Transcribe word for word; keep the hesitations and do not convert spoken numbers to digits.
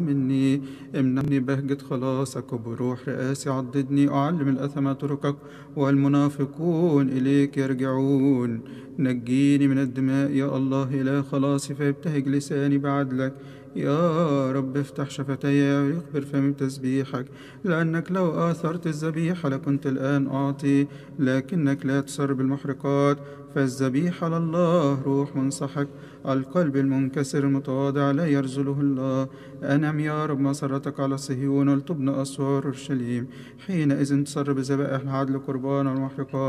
مني، امنحني بهجة خلاصك، وبروح رئاسي عضدني، أعلم الأثم طرقك والمنافقون إليك يرجعون. نجيني من الدماء يا الله إله خلاصي، فيبتهج لساني بعدلك. يا رب افتح شفتي ويخبر فمي بتسبيحك، لأنك لو آثرت الذبيحة لكنت الآن أعطي، لكنك لا تسر بالمحرقات. فالذبيحة لله روح منصحك، القلب المنكسر المتواضع لا يرزله الله. أنعم يا رب مسرتك على صهيون، ولتبنى أسوار أورشليم. حينئذ تسر بذبائح العدل قربان المحرقات.